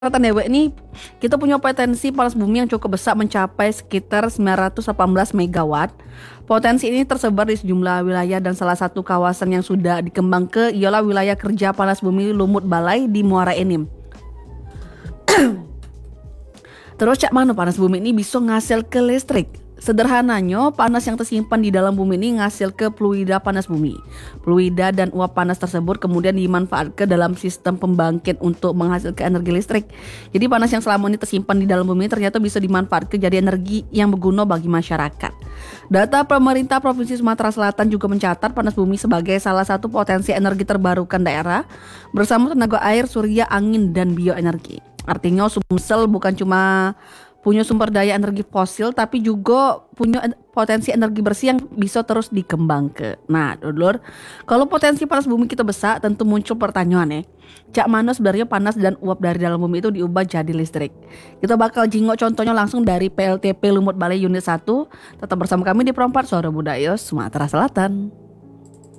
Selatan ya, Wak, ini kita punya potensi panas bumi yang cukup besar mencapai sekitar 918 megawatt. Potensi ini tersebar di sejumlah wilayah dan salah satu kawasan yang sudah dikembangkan ialah wilayah kerja panas bumi Lumut Balai di Muara Enim. Terus cak mana panas bumi ini bisa ngasil ke listrik? Sederhananya, panas yang tersimpan di dalam bumi ini ngasil ke fluida panas bumi. Fluida dan uap panas tersebut kemudian dimanfaatkan dalam sistem pembangkit untuk menghasilkan energi listrik. Jadi panas yang selama ini tersimpan di dalam bumi ternyata bisa dimanfaatkan jadi energi yang berguna bagi masyarakat. Data pemerintah Provinsi Sumatera Selatan juga mencatat panas bumi sebagai salah satu potensi energi terbarukan daerah bersama tenaga air, surya, angin, dan bioenergi. Artinya Sumsel bukan cuma punya sumber daya energi fosil tapi juga punya potensi energi bersih yang bisa terus dikembangkan. Nah, dulur, kalau potensi panas bumi kita besar, tentu muncul pertanyaan ya. Cak mana sebenarnya panas dan uap dari dalam bumi itu diubah jadi listrik? Kita bakal jingok contohnya langsung dari PLTP Lumut Balai Unit 1. Tetap bersama kami di Perompak Suara Budaya Sumatera Selatan.